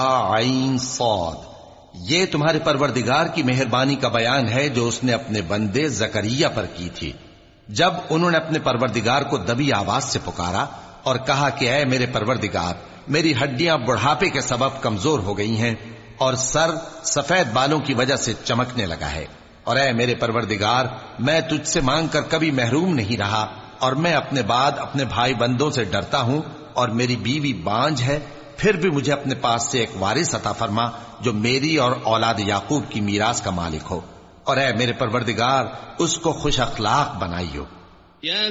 आइन सौद, ये तुम्हारे परवरदिगार की मेहरबानी का बयान है जो उसने अपने बंदे जकरिया पर की थी, जब उन्होंने अपने परवरदिगार को दबी आवाज से पुकारा और कहा कि ऐ मेरे परवरदिगार, मेरी हड्डियां बुढ़ापे के सबब कमजोर हो गई हैं और सर सफेद बालों की वजह से चमकने लगा है, और ऐ मेरे परवरदिगार, मैं तुझसे मांगकर कभी महरूम नहीं रहा और मैं अपने बाद अपने भाई बंदों से डरता हूं और मेरी बीवी बांझ है, फिर भी मुझे अपने पास से एक वारिस अता फरमा जो मेरी और औलाद याकूब की मीरास का मालिक हो, और ऐ मेरे परवरदिगार, उसको खुश अखलाक बनाइयो।